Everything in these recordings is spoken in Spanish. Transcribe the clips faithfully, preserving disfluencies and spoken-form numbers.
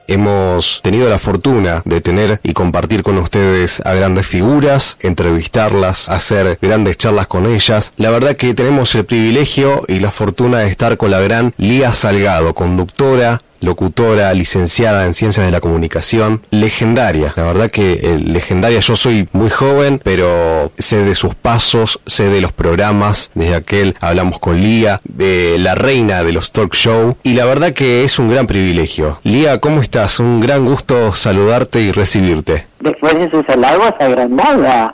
Hemos tenido la fortuna de tener y compartir con ustedes a grandes figuras, entrevistarlas, hacer grandes charlas con ellas. La verdad que tenemos el privilegio y la fortuna de estar con la gran Lía Salgado, conductora, locutora, licenciada en Ciencias de la Comunicación, legendaria. La verdad que eh, legendaria. Yo soy muy joven, pero sé de sus pasos, sé de los programas. Desde aquel Hablamos con Lía, de la reina de los talk show, y la verdad que es un gran privilegio. Lía, ¿cómo estás? Un gran gusto saludarte y recibirte. Después de sus halagos, agrandada.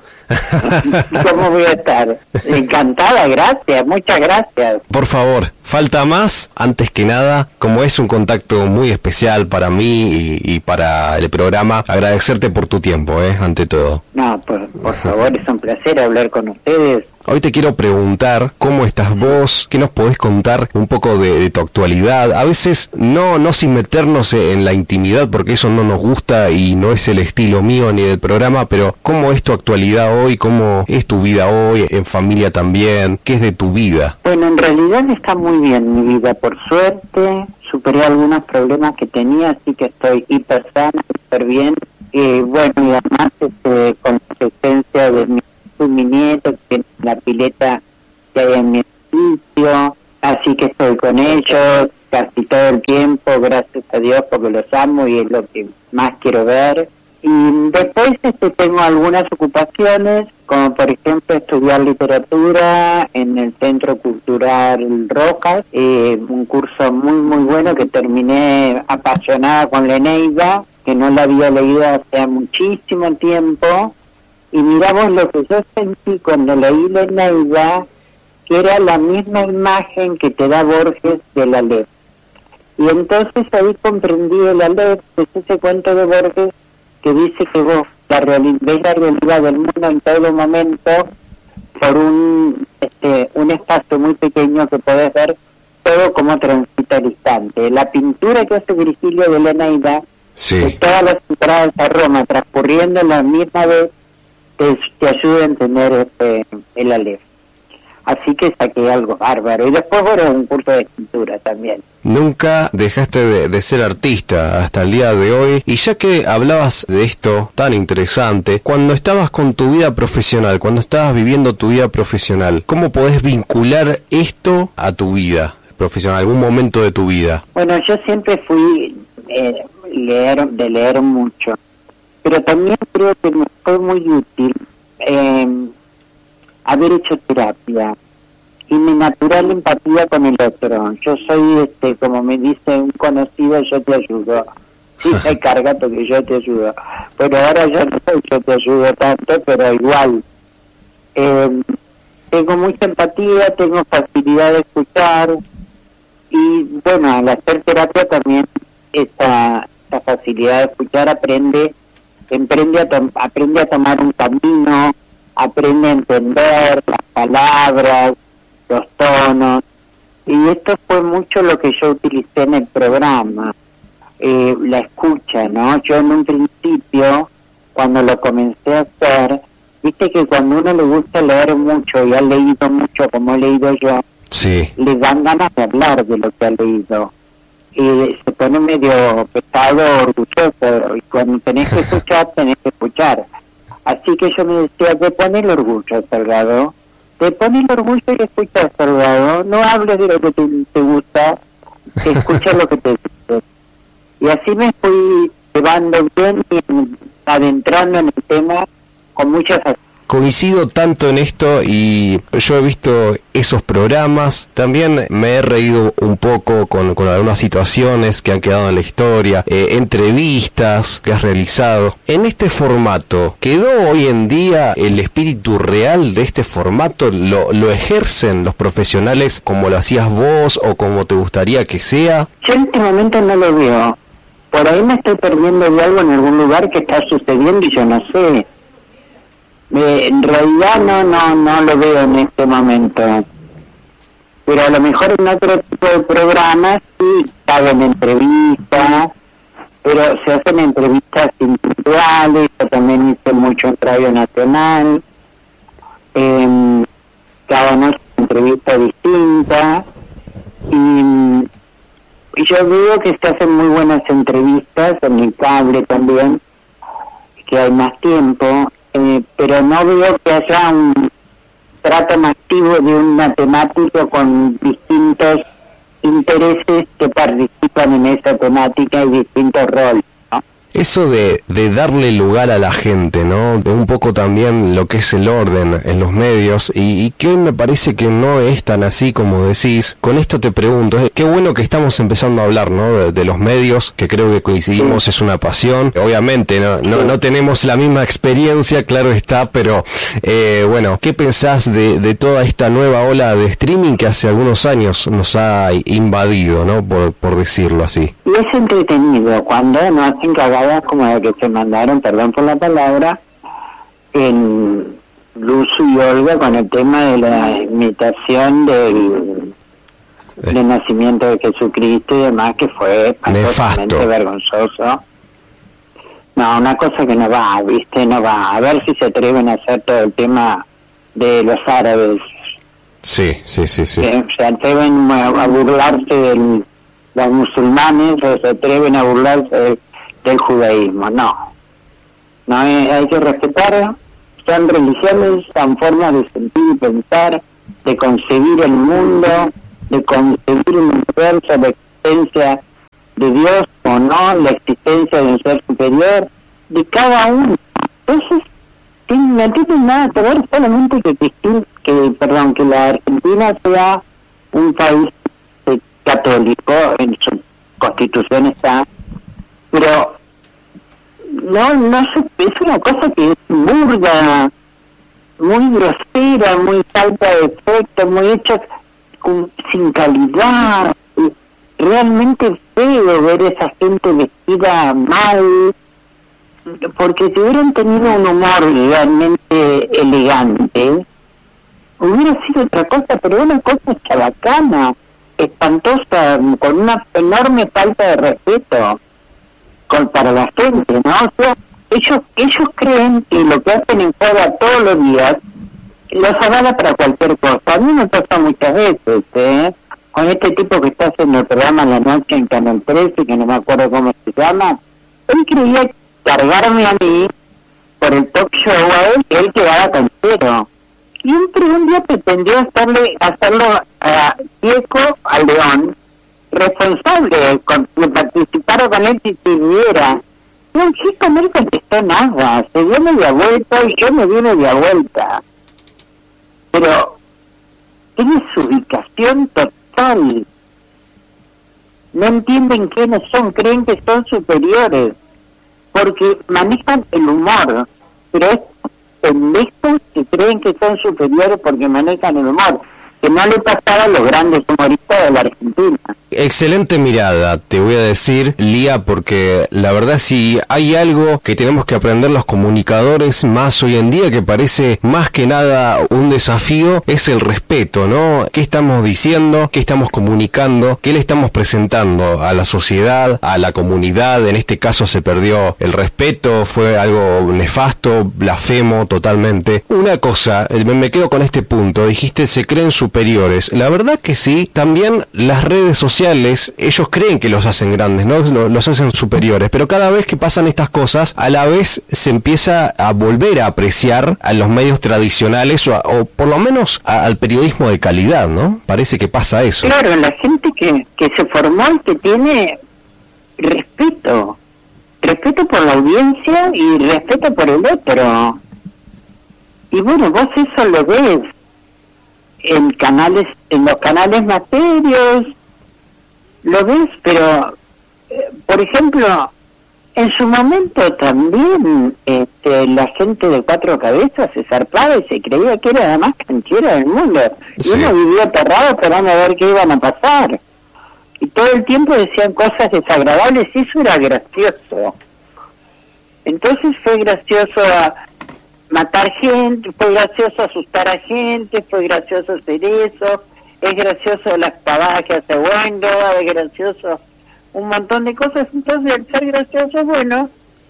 ¿Cómo voy a estar? Encantada, gracias, muchas gracias. Por favor, falta más. Antes que nada, como es un contacto muy especial para mí y, y para el programa, agradecerte por tu tiempo, ¿eh? Ante todo. No, por, por favor, es un placer hablar con ustedes. Hoy te quiero preguntar cómo estás vos, qué nos podés contar un poco de, de tu actualidad. A veces no no sin meternos en la intimidad, porque eso no nos gusta y no es el estilo mío ni del programa, pero ¿cómo es tu actualidad hoy? ¿Cómo es tu vida hoy? ¿En familia también? ¿Qué es de tu vida? Bueno, en realidad está muy bien mi vida, por suerte. Superé algunos problemas que tenía, así que estoy hiper sana, hiper bien. Eh, bueno, y además este, con la presencia de mi mi nieto, que tiene la pileta que hay en mi edificio, así que estoy con ellos casi todo el tiempo, gracias a Dios, porque los amo y es lo que más quiero ver. Y después este, tengo algunas ocupaciones, como por ejemplo estudiar literatura en el Centro Cultural Rojas, eh, un curso muy muy bueno que terminé apasionada con la Eneida, que no la había leído hace muchísimo tiempo. Y miramos lo que yo sentí cuando leí la Eneida, que era la misma imagen que te da Borges de la Aleph. Y entonces ahí comprendí el Aleph, que es ese cuento de Borges que dice que vos la reali- ves la realidad del mundo en todo momento por un este un espacio muy pequeño que podés ver todo como transita al instante. La pintura que hace Virgilio de la Eneida, sí, de todas las entradas a Roma transcurriendo la misma vez, Te, te ayuda a entender este, el Aleph. Así que saqué algo bárbaro. Y después, bueno, un curso de escritura también. Nunca dejaste de, de ser artista hasta el día de hoy. Y ya que hablabas de esto tan interesante, cuando estabas con tu vida profesional, cuando estabas viviendo tu vida profesional, ¿cómo podés vincular esto a tu vida profesional, algún momento de tu vida? Bueno, yo siempre fui eh, leer, de leer mucho. Pero también creo que me fue muy útil eh, haber hecho terapia y mi natural empatía con el otro. Yo soy, este como me dice un conocido, yo te ayudo. Sí, me carga porque yo te ayudo. Pero ahora ya no soy yo te ayudo tanto, pero igual. Eh, tengo mucha empatía, tengo facilidad de escuchar y bueno, al hacer terapia también esa, esa facilidad de escuchar aprende Emprende a tom- aprende a tomar un camino, aprende a entender las palabras, los tonos, y esto fue mucho lo que yo utilicé en el programa, eh, la escucha, ¿no? Yo en un principio, cuando lo comencé a hacer, viste que cuando uno le gusta leer mucho y ha leído mucho como he leído yo, sí, le dan ganas de hablar de lo que ha leído. Y se pone medio pesado, orgulloso, y cuando tenés que escuchar, tenés que escuchar. Así que yo me decía, te pone el orgullo, Salgado, te pone el orgullo y escucha, Salgado, no hables de lo que te, te gusta, escucha lo que te dice. Y así me fui llevando bien y adentrando en el tema con mucha facilidad. Coincido tanto en esto y yo he visto esos programas, también me he reído un poco con, con algunas situaciones que han quedado en la historia, eh, entrevistas que has realizado. En este formato, ¿quedó hoy en día el espíritu real de este formato? ¿Lo, lo ejercen los profesionales como lo hacías vos o como te gustaría que sea? Yo en este momento no lo veo. Por ahí me estoy perdiendo de algo en algún lugar que está sucediendo y yo no sé. Eh, en realidad no no no lo veo en este momento, pero a lo mejor en otro tipo de programas sí caben entrevistas, pero se hacen entrevistas individuales. Yo también hice mucho en Radio Nacional, eh, cada noche entrevista distinta, y yo veo que se hacen muy buenas entrevistas en el cable también, que hay más tiempo, eh, pero no veo que haya un trato más activo de un matemático con distintos intereses que participan en esa temática y distintos roles, ¿no? Eso de, de darle lugar a la gente, ¿no? De un poco también lo que es el orden en los medios, y, y que hoy me parece que no es tan así como decís. Con esto te pregunto, qué bueno que estamos empezando a hablar, ¿no? De, de los medios, que creo que coincidimos, sí. Es una pasión. Obviamente, no, no, sí. no tenemos la misma experiencia, claro está, pero eh, bueno, ¿qué pensás de, de toda esta nueva ola de streaming que hace algunos años nos ha invadido, ¿no? Por, por decirlo así. Y es entretenido cuando no hacen cagadas como la que se mandaron, perdón por la palabra, en Lucio y Olga con el tema de la imitación del, eh. del nacimiento de Jesucristo y demás, que fue absolutamente vergonzoso. No, una cosa que no va, viste, no va. A ver si se atreven a hacer todo el tema de los árabes. Sí, sí, sí, sí. Que se atreven a, a burlarse de los musulmanes, o se atreven a burlarse de del judaísmo. No, no hay, hay que respetar, son religiones, son formas de sentir y pensar, de concebir el mundo, de concebir un universo, la existencia de Dios o no, la existencia de un ser superior, de cada uno. Entonces, no tiene nada que ver solamente que, que, que perdón, que la Argentina sea un país católico, en su constitución está, pero no no sé, es una cosa que es burda, muy grosera, muy falta de efecto, muy hecha con, sin calidad. Realmente feo ver esa gente vestida mal, porque si hubieran tenido un humor realmente elegante, hubiera sido otra cosa, pero una cosa chabacana, espantosa, con una enorme falta de respeto con, para la gente, ¿no? O sea, ellos ellos creen que lo que hacen en joda todos los días los avala para cualquier cosa. A mí me pasa muchas veces, ¿eh? Con este tipo que está haciendo el programa en la noche en Canal trece, que no me acuerdo cómo se llama, él creía cargarme a mí por el talk show a él, que él quedaba con cero. Y entre un día pretendió hacerle, hacerlo a Diego a León, responsable con, de participar con él si sirviera. Y el chico no le contestó nada, se dio media vuelta y yo me di media vuelta. Pero tiene su ubicación total. No entienden quiénes son, creen que son superiores, porque manejan el humor, pero es pendejos que creen que son superiores porque manejan el humor, que no le pasaba a los grandes humoristas de la Argentina. Excelente mirada, te voy a decir, Lía, porque la verdad si hay algo que tenemos que aprender los comunicadores más hoy en día, que parece más que nada un desafío, es el respeto, ¿no? ¿Qué estamos diciendo? ¿Qué estamos comunicando? ¿Qué le estamos presentando a la sociedad, a la comunidad? En este caso se perdió el respeto, fue algo nefasto, blasfemo totalmente. Una cosa, me quedo con este punto, dijiste se creen superiores. La verdad que sí, también las redes sociales, ellos creen que los hacen grandes, ¿no? Los hacen superiores, pero cada vez que pasan estas cosas, a la vez se empieza a volver a apreciar a los medios tradicionales o, a, o por lo menos a, al periodismo de calidad, ¿no? Parece que pasa eso. Claro, la gente que, que se formó y que tiene respeto, respeto por la audiencia y respeto por el otro. Y bueno, vos eso lo ves en canales, en los canales más serios, lo ves, pero eh, por ejemplo, en su momento también este, la gente de Cuatro Cabezas se zarpaba y se creía que era la más canchera del mundo. Sí. Y uno vivía aterrado esperando a ver qué iban a pasar. Y todo el tiempo decían cosas desagradables y eso era gracioso. Entonces fue gracioso a matar gente, fue gracioso asustar a gente, fue gracioso hacer eso. Es gracioso las pavadas que hace Wendo, es gracioso un montón de cosas. Entonces, al ser gracioso, bueno,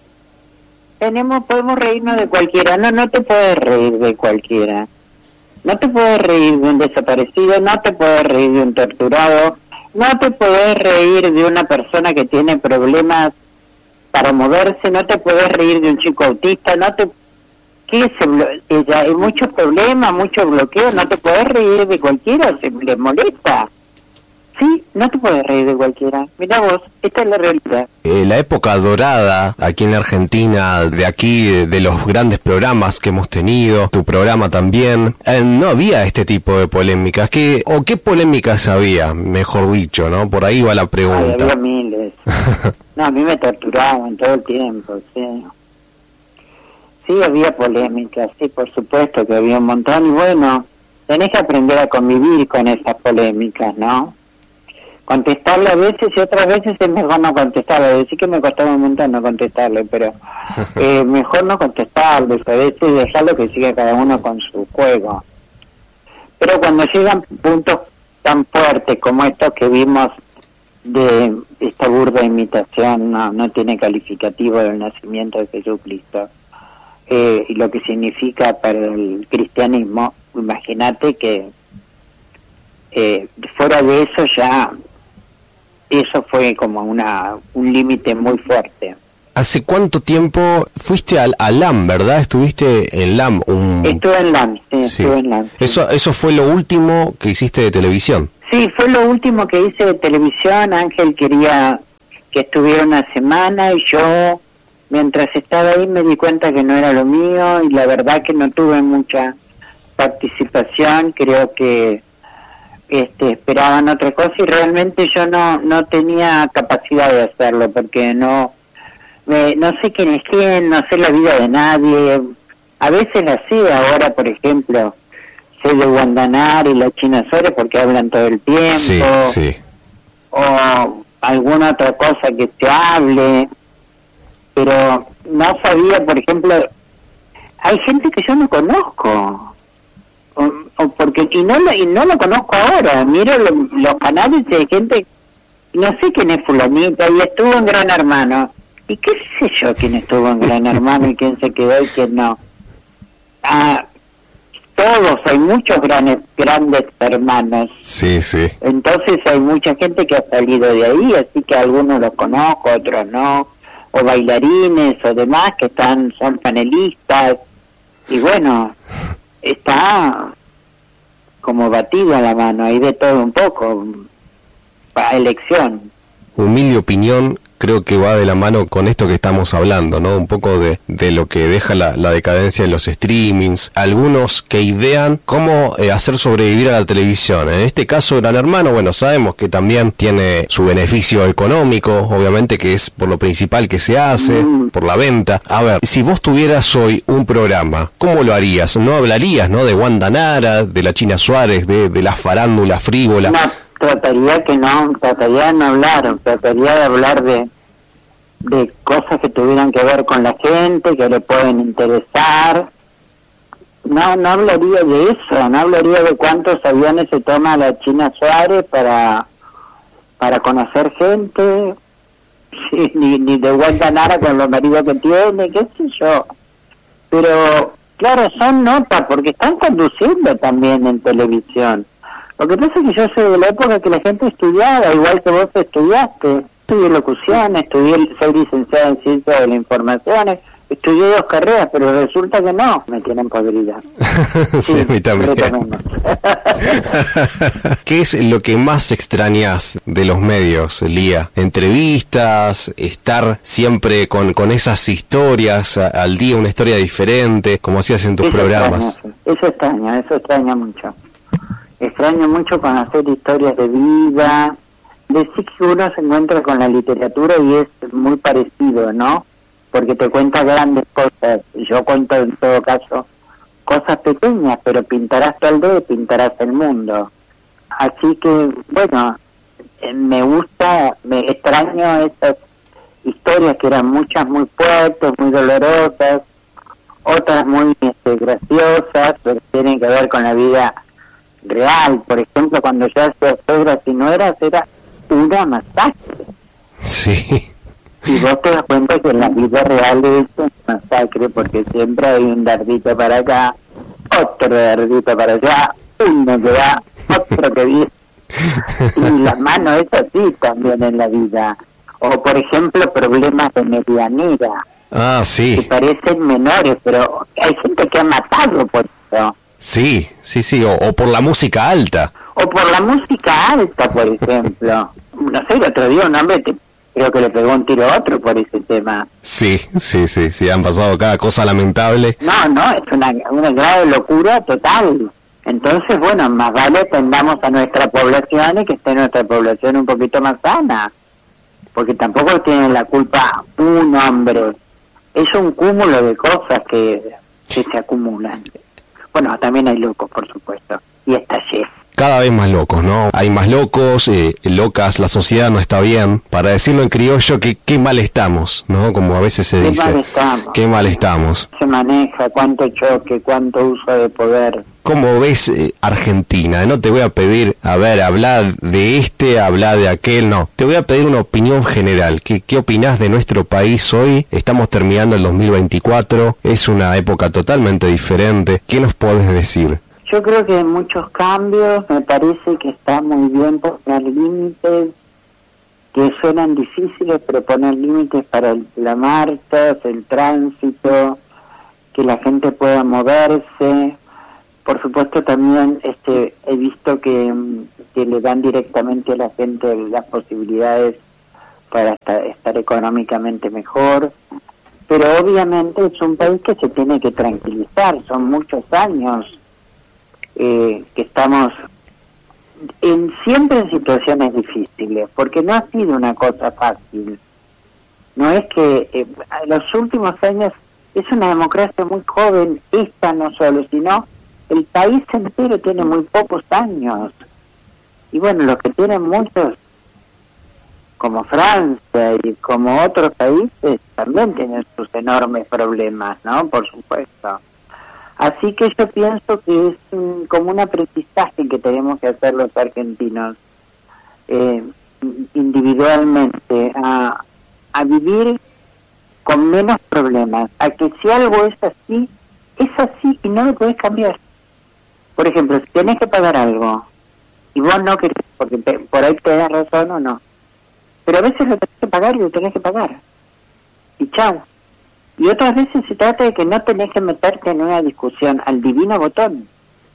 tenemos podemos reírnos de cualquiera. No, no te puedes reír de cualquiera. No te puedes reír de un desaparecido, no te puedes reír de un torturado, no te podés reír de una persona que tiene problemas para moverse, no te podés reír de un chico autista, no te... ¿Qué se blo- ella, hay muchos problemas, muchos bloqueos, no te podés reír de cualquiera, se le molesta. Sí, no te puedes reír de cualquiera. Mirá vos, esta es la realidad. Eh, la época dorada aquí en la Argentina, de aquí, de, de los grandes programas que hemos tenido, tu programa también, eh, no había este tipo de polémicas. ¿Qué, o qué polémicas había, mejor dicho, ¿no? Por ahí va la Ay, pregunta. había miles. No, a mí me torturaban todo el tiempo, sí. Sí, había polémicas, sí, por supuesto que había un montón. Y bueno, tenés que aprender a convivir con esas polémicas, ¿no? Contestarle a veces y otras veces es mejor no contestarle. Decir que me costaba un montón no contestarle, pero eh, mejor no contestarle, a veces dejarlo que siga cada uno con su juego. Pero cuando llegan puntos tan fuertes como estos que vimos de esta burda imitación, no, no tiene calificativo del nacimiento de Jesucristo, eh, y lo que significa para el cristianismo, imagínate que eh, fuera de eso ya... Eso fue como una un límite muy fuerte. ¿Hace cuánto tiempo fuiste al, a LAM, verdad? ¿Estuviste en LAM? Un... Estuve en LAM, sí, sí. estuve en LAM. Sí. Eso, eso fue lo último que hiciste de televisión. Sí, fue lo último que hice de televisión. Ángel quería que estuviera una semana y yo, mientras estaba ahí, me di cuenta que no era lo mío y la verdad que no tuve mucha participación. Creo que este esperaban otra cosa y realmente yo no no tenía capacidad de hacerlo porque no me, no sé quién es quién, no sé la vida de nadie. A veces la sé ahora, por ejemplo, sé de Guandanara y la China Suárez porque hablan todo el tiempo, sí, sí. o alguna otra cosa que se hable, pero no sabía, por ejemplo, hay gente que yo no conozco. O, o porque y no lo y no lo conozco ahora, miro lo, los canales y hay gente, no sé quién es fulanita y estuvo en Gran Hermano y qué sé yo quién estuvo en Gran Hermano y quién se quedó y quién no. Ah, todos, hay muchos grandes grandes hermanos, sí, sí. Entonces hay mucha gente que ha salido de ahí, así que algunos los conozco, otros no, o bailarines o demás que están son panelistas y bueno, está como batido a la mano, hay de todo un poco, para elección. Humilde opinión, creo que va de la mano con esto que estamos hablando, ¿no? Un poco de, de lo que deja la, la decadencia de los streamings, algunos que idean cómo eh, hacer sobrevivir a la televisión. En este caso, Gran Hermano, bueno, sabemos que también tiene su beneficio económico, obviamente que es por lo principal que se hace, mm. por la venta. A ver, si vos tuvieras hoy un programa, ¿cómo lo harías? ¿No hablarías, no, de Guandanara, de la China Suárez, de, de la farándula frívola? No, trataría que no, trataría de no hablar, trataría de hablar de de cosas que tuvieran que ver con la gente, que le pueden interesar. No, no hablaría de eso, no hablaría de cuántos aviones se toma la China Suárez para para conocer gente, sí, ni, ni de Guantanara con los maridos que tiene, qué sé yo. Pero, claro, son notas, porque están conduciendo también en televisión. Lo que pasa es que yo soy de la época que la gente estudiaba, igual que vos estudiaste. Estudié locución, estudié, soy licenciada en Ciencias de la Información, estudié dos carreras, pero resulta que no, me tienen podrida. Sí, sí, a mí también. ¿Qué es lo que más extrañas de los medios, Lía? ¿Entrevistas? ¿Estar siempre con, con esas historias a, al día, una historia diferente, como hacías en tus eso programas? Extraña, eso extraña, eso extraña mucho. Extraño mucho conocer historias de vida. Decir que uno se encuentra con la literatura y es muy parecido, ¿no? Porque te cuenta grandes cosas. Yo cuento en todo caso cosas pequeñas, pero pintarás tu aldea y pintarás el mundo. Así que, bueno, me gusta, me extraño esas historias que eran muchas muy fuertes, muy dolorosas, otras muy este, graciosas, pero tienen que ver con la vida real. Por ejemplo, cuando yo hacía Suegras y Nueras, era una masacre. Sí. Y vos te das cuenta que en la vida real es una masacre, porque siempre hay un dardito para acá, otro dardito para allá, uno que va, otro que viene. Y la mano es así también en la vida. O, por ejemplo, problemas de medianera. Ah, sí. Que parecen menores, pero hay gente que ha matado por eso. Sí, sí, sí, o, o por la música alta. O por la música alta, por ejemplo. No sé, el otro día un hombre te, creo que le pegó un tiro a otro por ese tema. Sí, sí, sí, sí, han pasado cada cosa lamentable. No, no, es una, una grave locura total. Entonces, bueno, más vale atendamos a nuestra población y que esté nuestra población un poquito más sana. Porque tampoco tiene la culpa un hombre. Es un cúmulo de cosas que, que se acumulan. Bueno, también hay locos, por supuesto. Y está lleno. Cada vez más locos, ¿no? Hay más locos, eh, locas, la sociedad no está bien. Para decirlo en criollo, que qué mal estamos, ¿no? Como a veces se qué dice. Mal estamos. Qué mal estamos. Se maneja, cuánto choque, cuánto uso de poder. ¿Cómo ves eh, Argentina? No te voy a pedir, a ver, habla de este, habla de aquel, no. Te voy a pedir una opinión general. ¿Qué, qué opinás de nuestro país hoy? Estamos terminando el dos mil veinticuatro, es una época totalmente diferente. ¿Qué nos podés decir? Yo creo que hay muchos cambios, me parece que está muy bien poner límites, que suenan difíciles, pero poner límites para el, la marcha, el tránsito, que la gente pueda moverse. Por supuesto también este he visto que, que le dan directamente a la gente las posibilidades para estar, estar económicamente mejor, pero obviamente es un país que se tiene que tranquilizar, son muchos años eh, que estamos en siempre en situaciones difíciles, porque no ha sido una cosa fácil. No es que eh, los últimos años es una democracia muy joven, esta no solo, sino el país entero tiene muy pocos años. Y bueno, los que tienen muchos, como Francia y como otros países, también tienen sus enormes problemas, ¿no? Por supuesto. Así que yo pienso que es un, como un aprendizaje que tenemos que hacer los argentinos eh, individualmente, a, a vivir con menos problemas, a que si algo es así, es así y no lo podés cambiar. Por ejemplo, si tenés que pagar algo y vos no querés, porque te, por ahí te das razón o no, pero a veces lo tenés que pagar y lo tenés que pagar. Y chau. Y otras veces se trata de que no tenés que meterte en una discusión al divino botón.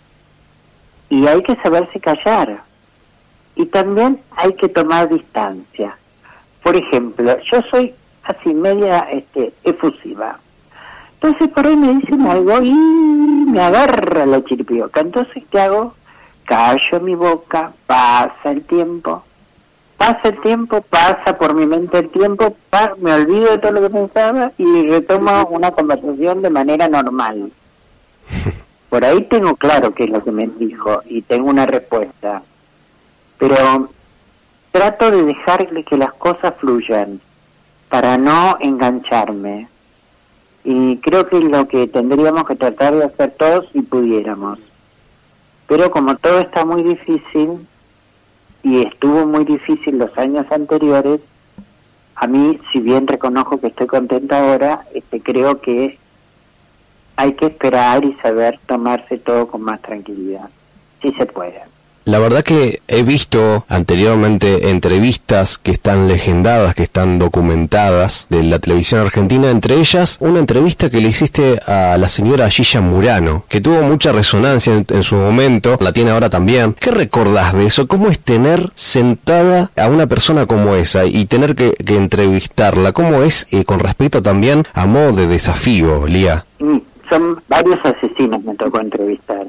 Y hay que saberse callar. Y también hay que tomar distancia. Por ejemplo, yo soy así media este, efusiva. Entonces por ahí me dicen algo y me agarra la chiripioca. Entonces, ¿qué hago? Callo mi boca, pasa el tiempo. Pasa el tiempo, pasa por mi mente el tiempo, pa, me olvido de todo lo que pensaba y retomo una conversación de manera normal. Por ahí tengo claro qué es lo que me dijo y tengo una respuesta. Pero trato de dejarle que las cosas fluyan para no engancharme. Y creo que es lo que tendríamos que tratar de hacer todos si pudiéramos. Pero como todo está muy difícil, y estuvo muy difícil los años anteriores, a mí, si bien reconozco que estoy contenta ahora, este, creo que hay que esperar y saber tomarse todo con más tranquilidad, si se puede. La verdad que he visto anteriormente entrevistas que están legendadas, que están documentadas de la televisión argentina, entre ellas una entrevista que le hiciste a la señora Gilla Murano, que tuvo mucha resonancia en, en su momento, la tiene ahora también. ¿Qué recordás de eso? ¿Cómo es tener sentada a una persona como esa y tener que, que entrevistarla? ¿Cómo es eh, con respecto también a modo de desafío, Lía? Mm, son varios asesinos me tocó entrevistar.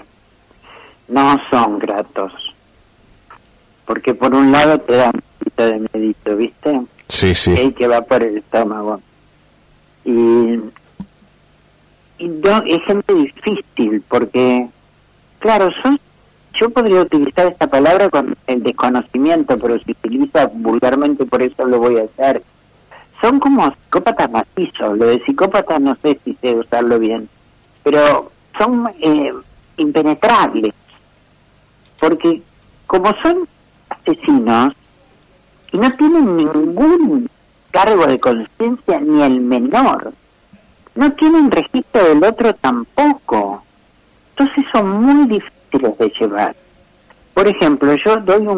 No son gratos. Porque por un lado te da un poquito de medito, ¿viste? Sí, sí. El que va por el estómago. Y, y no, es gente difícil, porque, claro, son, yo podría utilizar esta palabra con el desconocimiento, pero si utiliza vulgarmente, por eso lo voy a hacer. Son como psicópatas macizos. Lo de psicópatas no sé si sé usarlo bien, pero son eh, impenetrables. Porque como son asesinos y no tienen ningún cargo de conciencia ni el menor, no tienen registro del otro tampoco, entonces son muy difíciles de llevar. Por ejemplo, yo doy un,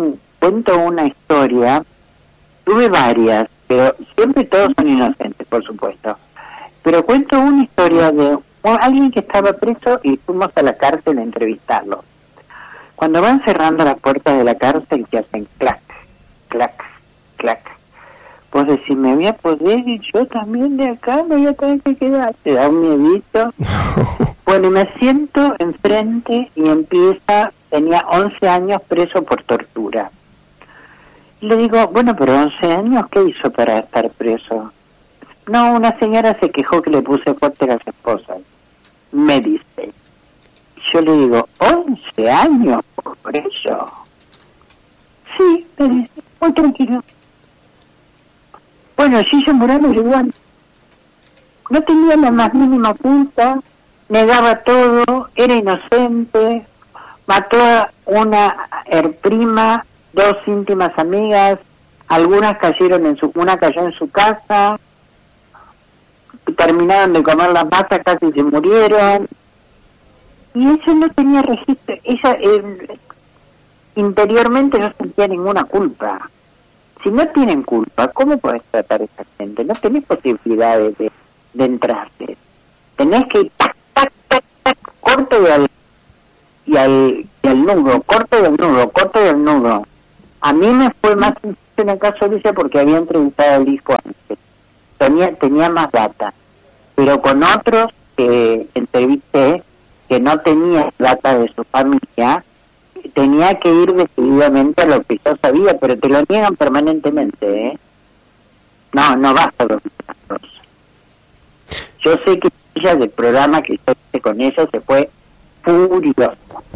cuento una historia, tuve varias, pero siempre todos son inocentes, por supuesto. Pero cuento una historia de alguien que estaba preso y fuimos a la cárcel a entrevistarlo. Cuando van cerrando las puertas de la cárcel, que hacen clac, clac, clac. Vos decís, me voy a poder y yo también de acá me voy a tener que quedar. Te da un miedito. Bueno, me siento enfrente y empieza, tenía once años preso por tortura. Y le digo, bueno, pero once años, ¿qué hizo para estar preso? No, una señora se quejó que le puse fuerte a las esposas. Me dice. Yo le digo, once años por eso. Sí, me dice, muy tranquilo. Bueno, Gillo Morales igual. No tenía la más mínima culpa, negaba todo, era inocente, mató a una prima, dos íntimas amigas, algunas cayeron en su, una cayó en su casa, terminaron de comer las masas, casi se murieron, y ella no tenía registro, ella eh, interiormente no sentía ninguna culpa. Si no tienen culpa, ¿cómo podés tratar a esa gente? No tenés posibilidades de, de entrarse. Tenés que ir tac, tac, tac, tac, corto y al, y al, y al nudo, corto y al nudo, corto y al nudo. A mí me fue más en el caso de ella porque había entrevistado al hijo antes. Tenía, tenía más data. Pero con otros que entrevisté, que no tenía data de su familia, tenía que ir decididamente a lo que yo sabía, pero te lo niegan permanentemente, ¿eh? No, no basta los casos. Yo sé que ella, del programa que yo hice con ella, se fue furiosa.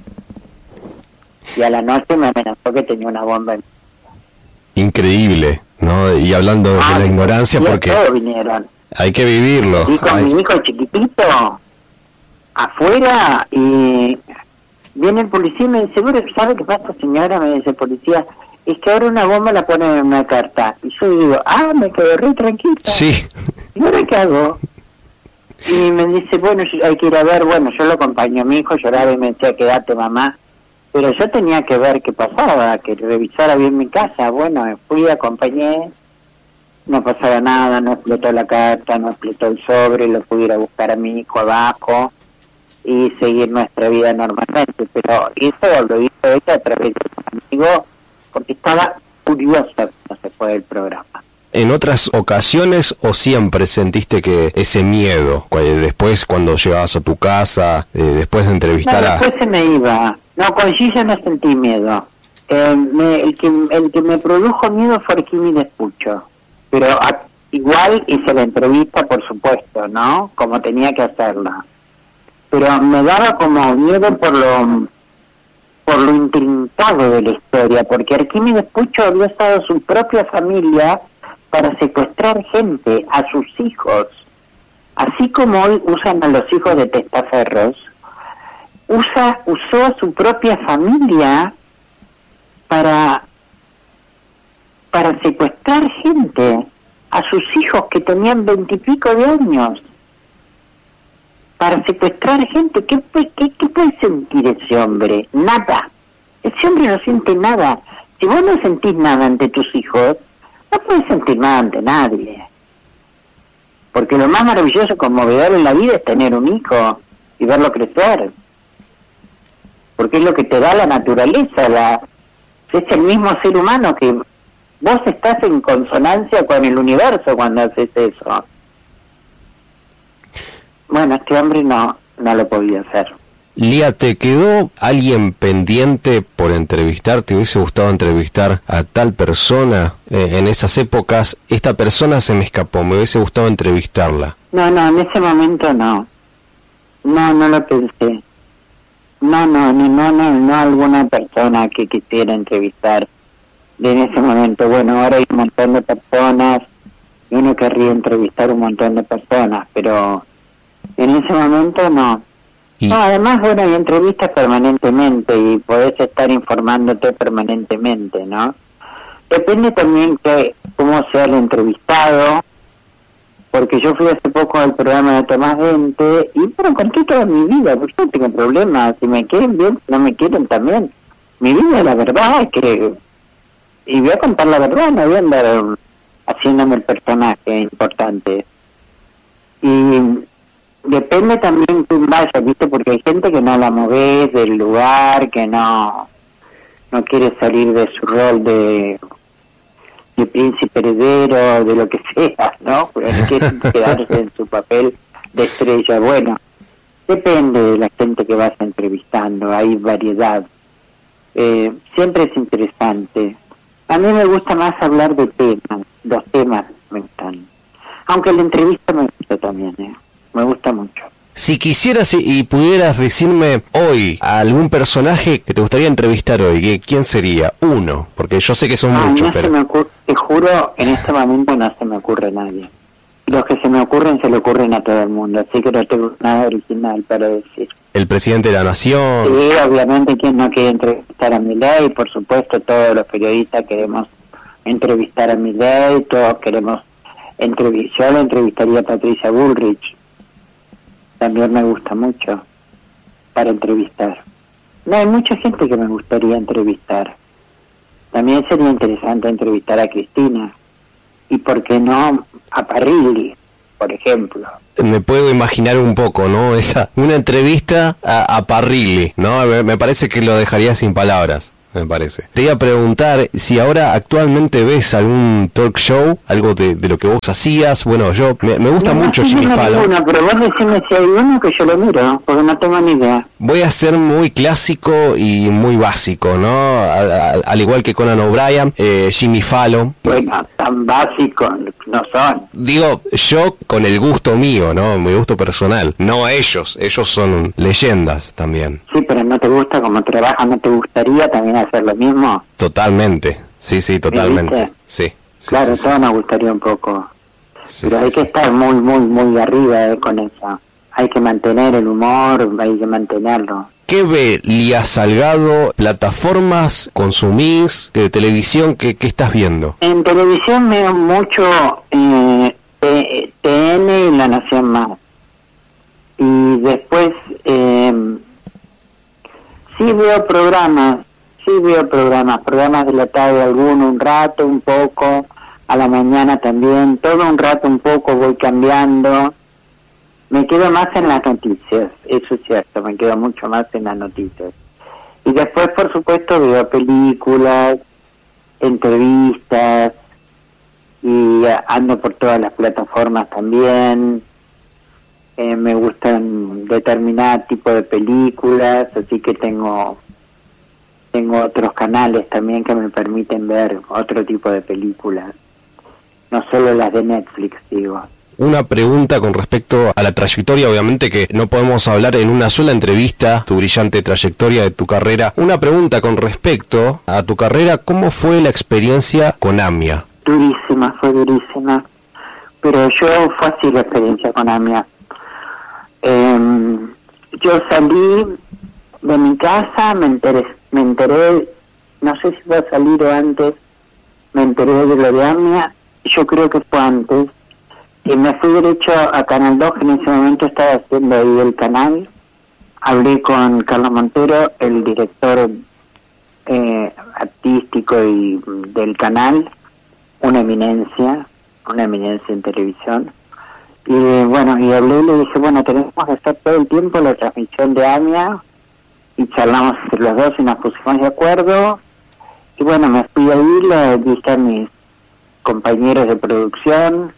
Y a la noche me amenazó que tenía una bomba en... Increíble, ¿no? Y hablando ah, de la ignorancia, porque todos vinieron. Hay que vivirlo. Y con hay... mi hijo chiquitito, afuera, y... viene el policía y me dice, bueno, ¿sabe qué pasa, señora? Me dice el policía, es que ahora una bomba la ponen en una carta. Y yo digo, ah, me quedé re tranquila. Sí. ¿Y ahora qué hago? Y me dice, bueno, hay que ir a ver. Bueno, yo lo acompañé a mi hijo, lloraba y me decía, quédate, mamá. Pero yo tenía que ver qué pasaba, que revisara bien mi casa. Bueno, fui, acompañé, no pasaba nada, no explotó la carta, no explotó el sobre, lo pude ir a buscar a mi hijo abajo y seguir nuestra vida normalmente, pero eso lo hizo ella a través de un amigo porque estaba furiosa cuando se fue del programa. ¿En otras ocasiones o siempre sentiste que ese miedo, después cuando llegabas a tu casa, eh, después de entrevistar no, a... después se me iba. No, con Gilla no sentí miedo. Eh, me, el, que, el que me produjo miedo fue Arquímedes Pucho, pero a, igual hice la entrevista, por supuesto, ¿no? Como tenía que hacerla. Pero me daba como miedo por lo por lo intrincado de la historia, porque Arquímedes Pucho había usado su propia familia para secuestrar gente, a sus hijos. Así como hoy usan a los hijos de testaferros, usa, usó a su propia familia para, para secuestrar gente, a sus hijos que tenían veintipico de años. Para secuestrar gente, ¿qué, qué, ¿qué puede sentir ese hombre? Nada. Ese hombre no siente nada. Si vos no sentís nada ante tus hijos, no puedes sentir nada ante nadie. Porque lo más maravilloso y conmovedor en la vida es tener un hijo y verlo crecer. Porque es lo que te da la naturaleza, la es el mismo ser humano que vos estás en consonancia con el universo cuando haces eso. Bueno, este hombre no, no lo podía hacer. Lía, ¿te quedó alguien pendiente por entrevistar? ¿Te hubiese gustado entrevistar a tal persona eh, en esas épocas? Esta persona se me escapó, me hubiese gustado entrevistarla. No, no, en ese momento no. No, no lo pensé. No, no, ni no, no, no alguna persona que quisiera entrevistar en ese momento. Bueno, ahora hay un montón de personas y uno querría entrevistar un montón de personas, pero en ese momento no. ¿Y? No, además, bueno, hay entrevistas permanentemente y podés estar informándote permanentemente, ¿no? Depende también que cómo sea el entrevistado, porque yo fui hace poco al programa de Tomás Dente y bueno, conté toda mi vida, porque yo no tengo problemas, si me quieren bien, si no me quieren también. Mi vida, la verdad, es que y voy a contar la verdad, no voy a andar haciéndome el personaje importante. Y depende también quién vaya, ¿viste? Porque hay gente que no la moves del lugar, que no no quiere salir de su rol de, de príncipe heredero, de lo que sea, ¿no? Pero quiere quedarse en su papel de estrella. Bueno, depende de la gente que vas entrevistando, hay variedad. Eh, siempre es interesante. A mí me gusta más hablar de temas, los temas me gustan. Aunque la entrevista me gusta también, ¿eh? Me gusta mucho. Si quisieras y, y pudieras decirme hoy a algún personaje que te gustaría entrevistar hoy, ¿qué, ¿quién sería? Uno, porque yo sé que son Ay, muchos, no pero... se me ocurre, te juro, en este momento no se me ocurre nadie. Los que se me ocurren se le ocurren a todo el mundo, así que no tengo nada original para decir. El presidente de la nación... Sí, obviamente, quien no quiere entrevistar a Milei, por supuesto, todos los periodistas queremos entrevistar a Milei, todos queremos entrevistar. Yo lo entrevistaría a Patricia Bullrich, también me gusta mucho para entrevistar. No, hay mucha gente que me gustaría entrevistar. También sería interesante entrevistar a Cristina, y por qué no a Parrilli, por ejemplo. Me puedo imaginar un poco, ¿no? Esa una entrevista a, a Parrilli, ¿no? Me, me parece que lo dejaría sin palabras, me parece. Te iba a preguntar si ahora actualmente ves algún talk show, algo de, de lo que vos hacías. Bueno, yo me, me gusta no, mucho no, Jimmy no Fallon. Ninguno, pero vos decime si hay uno que yo lo miro, porque no tengo ni idea. Voy a ser muy clásico y muy básico, ¿no? A, a, al igual que Conan O'Brien, eh, Jimmy Fallon. Bueno, tan básicos no son. Digo, yo con el gusto mío, ¿no? Mi gusto personal. No ellos, ellos son leyendas también. Sí, pero no te gusta como trabajan, ¿no te gustaría también hacer lo mismo? Totalmente, sí, sí, totalmente. Sí, sí, claro, sí, todo sí, nos sí. gustaría un poco. Sí, pero sí, hay sí. que estar muy, muy, muy arriba eh, con eso. Hay que mantener el humor, hay que mantenerlo. ¿Qué ve Lía Salgado? ¿Plataformas consumís? ¿De televisión? ¿Qué, qué estás viendo? En televisión veo mucho eh, T N y La Nación Más. Y después eh, sí veo programas, sí veo programas, programas de la tarde alguno, un rato, un poco, a la mañana también, todo un rato un poco voy cambiando. Me quedo más en las noticias, eso es cierto, me quedo mucho más en las noticias. Y después, por supuesto, veo películas, entrevistas, y ando por todas las plataformas también. Eh, me gustan determinado tipo de películas, así que tengo tengo otros canales también que me permiten ver otro tipo de películas, no solo las de Netflix, digo. Una pregunta con respecto a la trayectoria, obviamente que no podemos hablar en una sola entrevista, tu brillante trayectoria de tu carrera. Una pregunta con respecto a tu carrera, ¿cómo fue la experiencia con AMIA? Durísima, fue durísima, pero yo fue así la experiencia con AMIA. Eh, yo salí de mi casa, me enteré, me enteré, no sé si iba a salir o antes, me enteré de lo de AMIA, yo creo que fue antes. Y me fui derecho a Canal dos, que en ese momento estaba haciendo ahí el canal. Hablé con Carlos Montero, el director eh, artístico y del canal, una eminencia, una eminencia en televisión. Y bueno, y hablé y le dije, bueno, tenemos que hacer todo el tiempo la transmisión de AMIA, y charlamos entre los dos y nos pusimos de acuerdo. Y bueno, me fui ahí, le dije a mis compañeros de producción,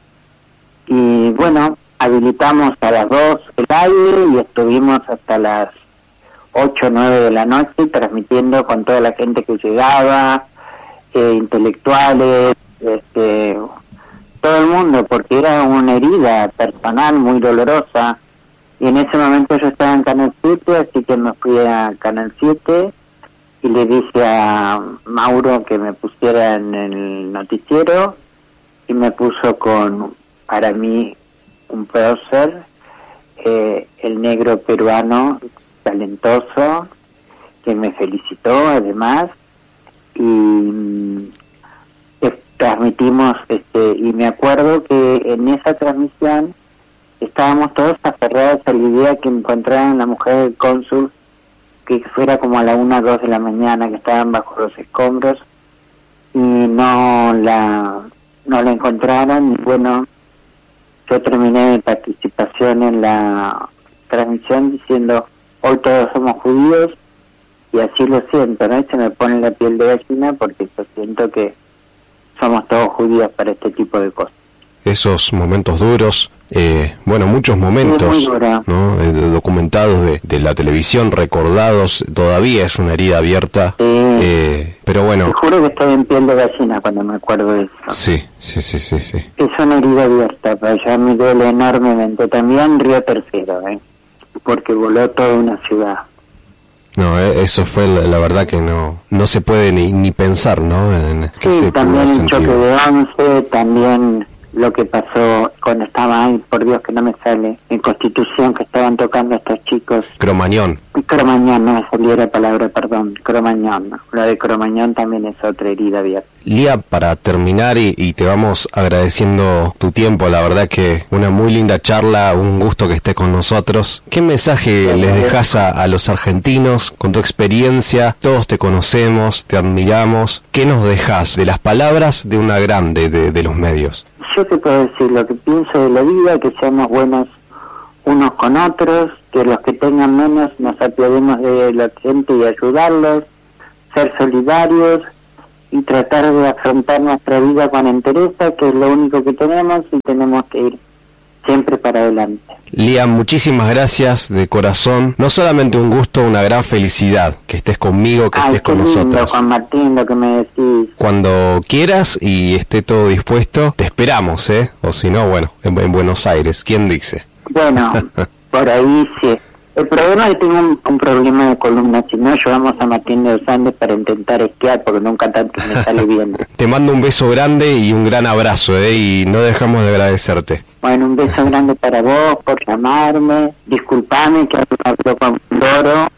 y bueno, habilitamos a las dos el aire y estuvimos hasta las ocho o nueve de la noche transmitiendo con toda la gente que llegaba, eh, intelectuales, este, todo el mundo, porque era una herida personal muy dolorosa. Y en ese momento yo estaba en Canal siete, así que me fui a Canal siete y le dije a Mauro que me pusiera en el noticiero, y me puso con, para mí, un prócer, eh, el negro peruano talentoso, que me felicitó además, y mm, eh, transmitimos, este, y me acuerdo que en esa transmisión estábamos todos aferrados a la idea que encontraran la mujer del cónsul, que fuera como a la una o dos de la mañana, que estaban bajo los escombros, y no la no la encontraron. Y bueno, yo terminé mi participación en la transmisión diciendo, hoy todos somos judíos, y así lo siento, ¿no? Y se me pone la piel de gallina porque yo siento que somos todos judíos para este tipo de cosas. Esos momentos duros, eh, bueno, muchos momentos, ¿no? Eh, documentados de, de la televisión, recordados, todavía es una herida abierta, sí. eh, pero bueno. Te juro que estoy en piel de gallina cuando me acuerdo de eso. Sí, sí, sí, sí, sí. Es una herida abierta, pero ya me duele enormemente. También Río Tercero, ¿eh? Porque voló toda una ciudad. No, eh, eso fue la, la verdad que no no se puede ni, ni pensar, ¿no? En, que sí, se también el choque de once, también lo que pasó cuando estaba ahí, por Dios que no me sale, en Constitución, que estaban tocando a estos chicos. Cromañón. Cromañón, no me salió la palabra, perdón, Cromañón. ¿No? Lo de Cromañón también es otra herida abierta. Lía, para terminar, y, y te vamos agradeciendo tu tiempo, la verdad que una muy linda charla, un gusto que estés con nosotros. ¿Qué mensaje les dejas a, a los argentinos con tu experiencia? Todos te conocemos, te admiramos. ¿Qué nos dejas de las palabras de una grande de, de los medios? Yo te puedo decir lo que pienso de la vida, que seamos buenos unos con otros, que los que tengan menos nos apiademos de la gente y ayudarlos, ser solidarios y tratar de afrontar nuestra vida con entereza, que es lo único que tenemos, y tenemos que ir siempre para adelante. Lía, muchísimas gracias de corazón. No solamente un gusto, una gran felicidad que estés conmigo, que Ay, estés con lindo, nosotros. Juan Martín, lo que me decís. Cuando quieras y esté todo dispuesto, te esperamos, ¿eh? O si no, bueno, en, en Buenos Aires, ¿quién dice? Bueno, por ahí sí. El problema es que tengo un, un problema de columna, si no llevamos a Martín de los Andes para intentar esquiar, porque nunca tanto me sale bien. Te mando un beso grande y un gran abrazo, ¿eh? Y no dejamos de agradecerte. Bueno, un beso grande para vos, por llamarme, disculpame que hablo con loro,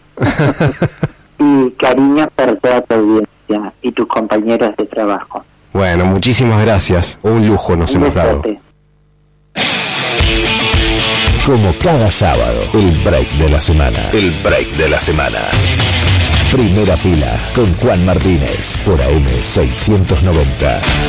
y cariños para toda tu audiencia y tus compañeros de trabajo. Bueno, muchísimas gracias, un lujo nos Un hemos dado. besote. Como cada sábado, el break de la semana. El break de la semana. Primera fila con Juan Martínez por A M seiscientos noventa.